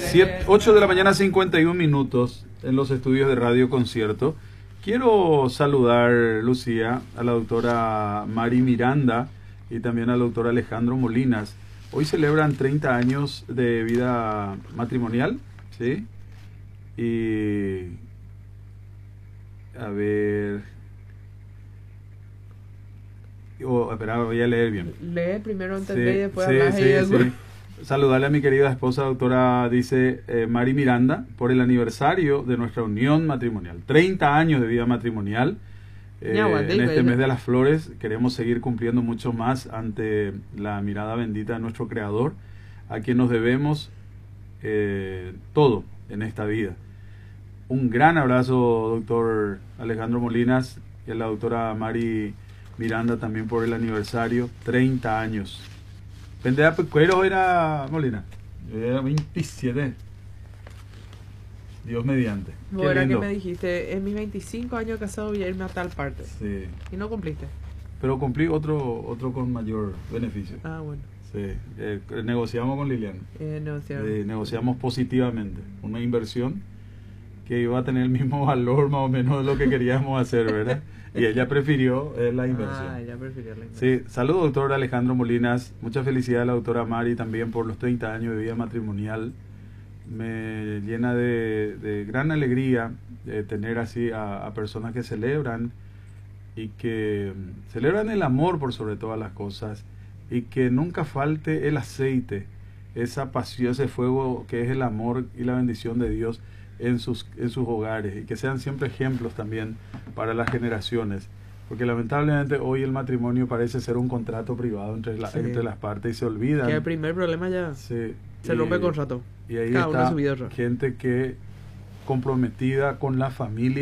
8 de la mañana, 51 minutos en los estudios de Radio Concierto. Quiero saludar, Lucía, a la doctora Mari Miranda y también al doctor Alejandro Molinas. Hoy celebran 30 años de vida matrimonial, ¿sí? Y... a ver... espera, voy a leer bien. Lee primero antes Sí, de y después sí, hablas sí, y después. sí. Saludarle a mi querida esposa, doctora, dice Mari Miranda, por el aniversario de nuestra unión matrimonial. 30 años de vida matrimonial. En este mes de las flores queremos seguir cumpliendo mucho más ante la mirada bendita de nuestro Creador, a quien nos debemos todo en esta vida. Un gran abrazo, doctor Alejandro Molinas, y a la doctora Mari Miranda también por el aniversario, 30 años. ¿Vendedor Pecuero era Molina? Era 27. Dios mediante. Bueno, que me dijiste, en mis 25 años casado voy a irme a tal parte. Sí. Y no cumpliste. Pero cumplí otro con mayor beneficio. Ah, bueno. Sí. Negociamos con Liliana. Negociamos positivamente. Una inversión que iba a tener el mismo valor más o menos de lo que queríamos hacer, ¿verdad? Y ella prefirió la inversión. Ah, ella prefirió la inversión. Sí, saludos, doctor Alejandro Molinas. Mucha felicidad a la doctora Mari también por los 30 años de vida matrimonial. Me llena de gran alegría tener así a personas que celebran y que celebran el amor por sobre todas las cosas, y que nunca falte el aceite, esa pasión, ese fuego que es el amor y la bendición de Dios en sus hogares, y que sean siempre ejemplos también para las generaciones, porque lamentablemente hoy el matrimonio parece ser un contrato privado entre las partes, y se olvidan que el primer problema ya se rompe el contrato, y ahí cada uno está su vida. Gente que comprometida con la familia